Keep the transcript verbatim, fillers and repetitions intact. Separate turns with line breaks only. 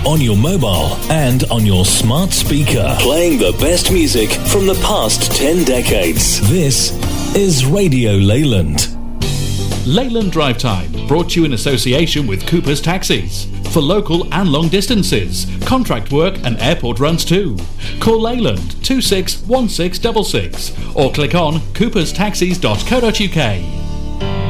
on your mobile and on your smart speaker. Playing the best music from the past ten decades. This is Radio Leyland.
Leyland Drive Time, brought to you in association with Cooper's Taxis. For local and long distances, contract work and airport runs too. Call Leyland two six one six six six or click on coopers taxis dot co dot uk.